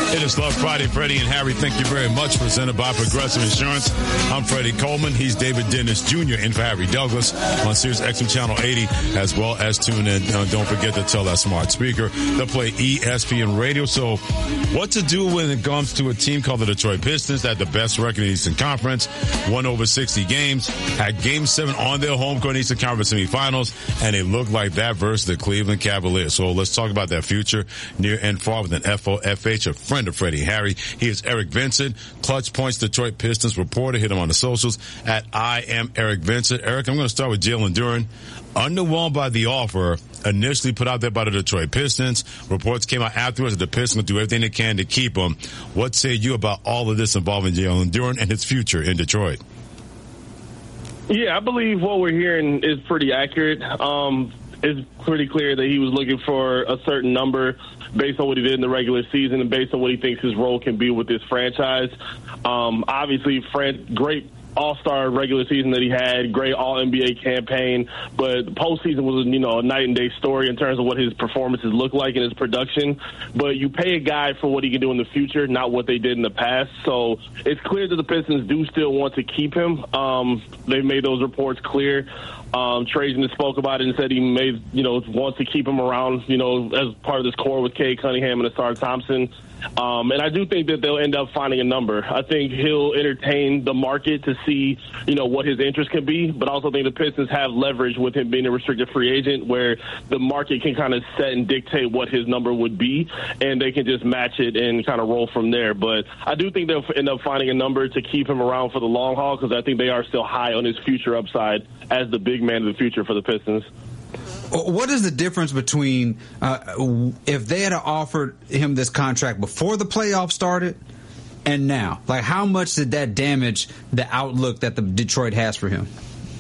It is Love Friday, Freddie and Harry. Thank you very much. Presented by Progressive Insurance. I'm Freddie Coleman. He's David Dennis Jr. in for Harry Douglas on Sirius XM Channel 80, as well as tune in. Don't forget to tell that smart speaker to play ESPN Radio. So what to do when it comes to a team called the Detroit Pistons that had the best record in the Eastern Conference, won over 60 games, had Game 7 on their home court in the Eastern Conference semifinals, and it looked like that versus the Cleveland Cavaliers. So let's talk about their future near and far with an FOFH, a friend of Freddie Harry. He is Eric Vincent, Clutch Points Detroit Pistons reporter. Hit him on the socials at I am Eric Vincent. Eric, I'm going to start with Jalen Duren. Underwhelmed by the offer initially put out there by the Detroit Pistons. Reports came out afterwards that the Pistons will do everything they can to keep him. What say you about all of this involving Jalen Duren and his future in Detroit? Yeah, I believe what we're hearing is pretty accurate. It's pretty clear that he was looking for a certain number based on what he did in the regular season and based on what he thinks his role can be with this franchise. Obviously, great all-star regular season that he had, great all-NBA campaign, but the postseason was, a night-and-day story in terms of what his performances look like and his production. But you pay a guy for what he can do in the future, not what they did in the past. So it's clear that the Pistons do still want to keep him. They've made those reports clear. Trajan spoke about it and said he wants to keep him around, as part of this core with Cade Cunningham and Ausar Thompson. And I do think that they'll end up finding a number. I think he'll entertain the market to see, what his interest can be, but I also think the Pistons have leverage with him being a restricted free agent where the market can kind of set and dictate what his number would be, and they can just match it and kind of roll from there. But I do think they'll end up finding a number to keep him around for the long haul because I think they are still high on his future upside as the big man of the future for the Pistons. What is the difference between if they had offered him this contract before the playoffs started and now? Like, how much did that damage the outlook that the Detroit has for him?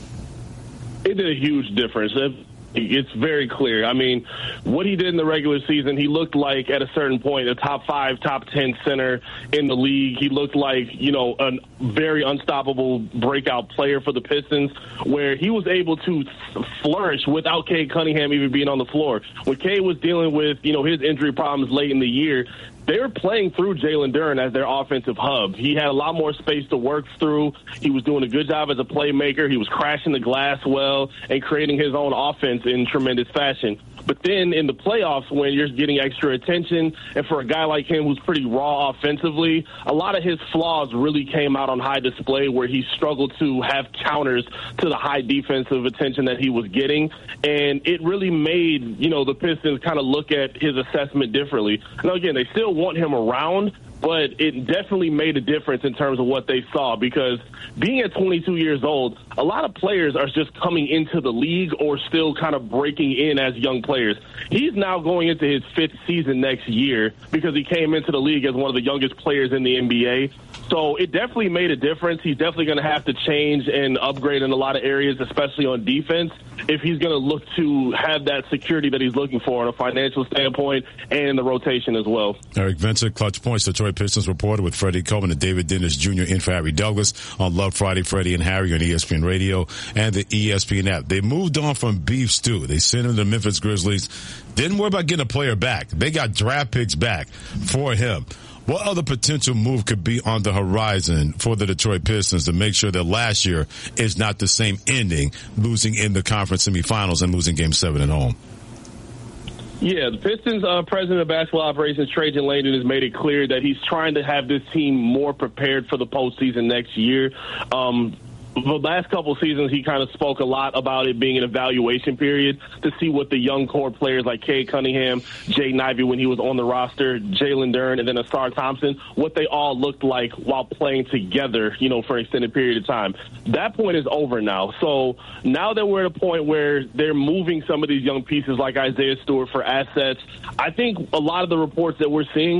It did a huge difference. It's very clear. I mean, what he did in the regular season, he looked like at a certain point a top 5, top 10 center in the league. He looked like, a very unstoppable breakout player for the Pistons where he was able to flourish without Cade Cunningham even being on the floor. When Cade was dealing with, his injury problems late in the year, they were playing through Jalen Duren as their offensive hub. He had a lot more space to work through. He was doing a good job as a playmaker. He was crashing the glass well and creating his own offense in tremendous fashion. But then in the playoffs, when you're getting extra attention, and for a guy like him who's pretty raw offensively, a lot of his flaws really came out on high display where he struggled to have counters to the high defensive attention that he was getting. And it really made, the Pistons kind of look at his assessment differently. Now, again, they still want him around, but it definitely made a difference in terms of what they saw because being at 22 years old, a lot of players are just coming into the league or still kind of breaking in as young players. He's now going into his 5th season next year because he came into the league as one of the youngest players in the NBA. So it definitely made a difference. He's definitely going to have to change and upgrade in a lot of areas, especially on defense, if he's going to look to have that security that he's looking for on a financial standpoint and in the rotation as well. Eric Vincent, Clutch Points, Detroit Pistons reporter with Freddie Coleman and David Dennis Jr. in for Harry Douglas on Love Friday, Freddie and Harry on ESPN Radio and the ESPN app. They moved on from Beef Stew. They sent him to the Memphis Grizzlies. Didn't worry about getting a player back. They got draft picks back for him. What other potential move could be on the horizon for the Detroit Pistons to make sure that last year is not the same ending, losing in the conference semifinals and losing Game 7 at home? Yeah, the Pistons president of basketball operations, Trajan Langdon, has made it clear that he's trying to have this team more prepared for the postseason next year. The last couple seasons, he kind of spoke a lot about it being an evaluation period to see what the young core players like Cade Cunningham, Jaden Ivey when he was on the roster, Jalen Duren, and then Ausar Thompson, what they all looked like while playing together, for an extended period of time. That point is over now. So now that we're at a point where they're moving some of these young pieces like Isaiah Stewart for assets, I think a lot of the reports that we're seeing